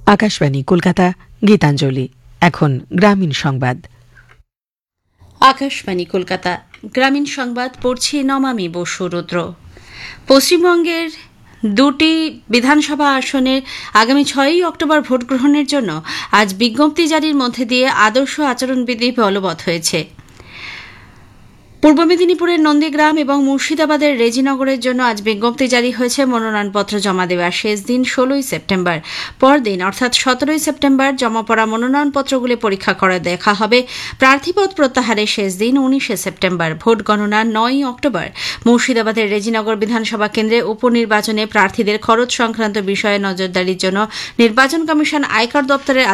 আকাশবাণী কলকাতা গীতাঞ্জলি। এখন গ্রামীণ সংবাদ। আকাশবাণী কলকাতা গ্রামীণ সংবাদ পড়ছি নমামি বসু রুদ্র। পশ্চিমবঙ্গের দুটি বিধানসভা আসনের আগামী 6 অক্টোবর ভোট গ্রহণের জন্য আজ বিজ্ঞপ্তি জারির মধ্যে দিয়ে আদর্শ আচরণবিধি বলবৎ হয়েছে। পূর্ব মেদিনীপুরের নন্দীগ্রাম এবং মুর্শিদাবাদের রেজিনগরের জন্য আজ বিজ্ঞপ্তি জারি হয়েছে। মনোনয়নপত্র জমা দেওয়ার শেষ দিন 16 সেপ্টেম্বর। পরদিন অর্থাৎ 17 সেপ্টেম্বর জমা পড়া মনোনয়নপত্রগুলি পরীক্ষা করে দেখা হবে। প্রার্থীপদ প্রত্যাহারের শেষ দিন 19 সেপ্টেম্বর। ভোট গণনা 9 অক্টোবর। মুর্শিদাবাদের রেজিনগর বিধানসভা কেন্দ্রে উপনির্বাচনে প্রার্থীদের খরচ সংক্রান্ত বিষয়ে নজরদারির জন্য নির্বাচন কমিশন আয়কর দপ্তরের